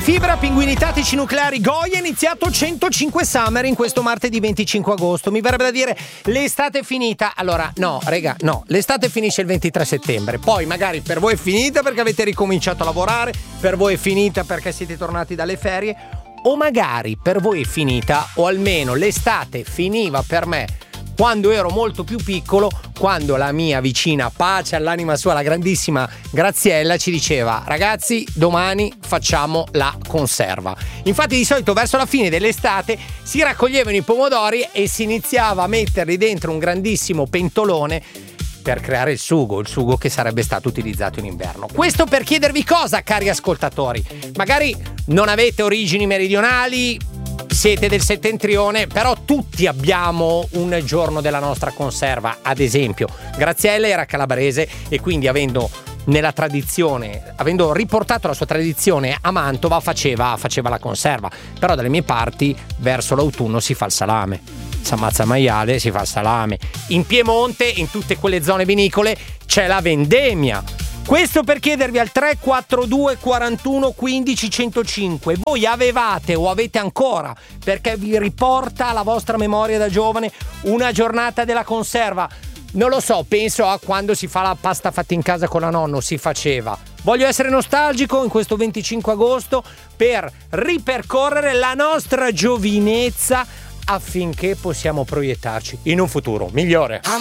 fibra, pinguini tattici nucleari Goya, è iniziato 105 Summer in questo martedì 25 agosto. Mi verrebbe da dire l'estate è finita. Allora, no, raga, no, l'estate finisce il 23 settembre. Poi magari per voi è finita perché avete ricominciato a lavorare, per voi è finita perché siete tornati dalle ferie, o magari per voi è finita, o almeno l'estate finiva per me quando ero molto più piccolo, quando la mia vicina, pace all'anima sua, la grandissima Graziella, ci diceva: ragazzi, domani facciamo la conserva. Infatti di solito verso la fine dell'estate si raccoglievano i pomodori e si iniziava a metterli dentro un grandissimo pentolone per creare il sugo che sarebbe stato utilizzato in inverno. Questo per chiedervi cosa, cari ascoltatori. Magari non avete origini meridionali, siete del settentrione, però tutti abbiamo un giorno della nostra conserva. Ad esempio, Graziella era calabrese e quindi avendo riportato la sua tradizione a Mantova, faceva la conserva. Però dalle mie parti, verso l'autunno si fa il salame. S'ammazza il maiale, si fa il salame. In Piemonte, in tutte quelle zone vinicole, c'è la vendemmia. Questo per chiedervi al 342 41 15 105. Voi avevate o avete ancora, perché vi riporta alla vostra memoria da giovane, una giornata della conserva? Non lo so, penso a quando si fa la pasta fatta in casa con la nonna, si faceva. Voglio essere nostalgico in questo 25 agosto per ripercorrere la nostra giovinezza affinché possiamo proiettarci in un futuro migliore.